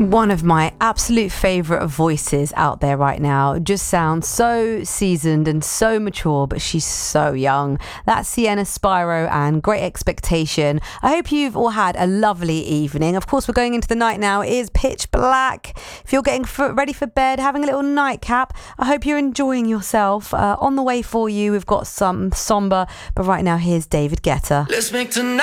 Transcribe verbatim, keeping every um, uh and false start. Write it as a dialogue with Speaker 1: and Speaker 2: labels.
Speaker 1: One of my absolute favourite voices out there right now. Just sounds so seasoned and so mature, but she's so young. That's Sienna Spyro and Great Expectation. I hope you've all had a lovely evening. Of course, we're going into the night now. It is pitch black. If you're getting f- ready for bed, having a little nightcap, I hope you're enjoying yourself. Uh, on the way for you, we've got some somber, but right now, here's David Guetta.
Speaker 2: Let's make tonight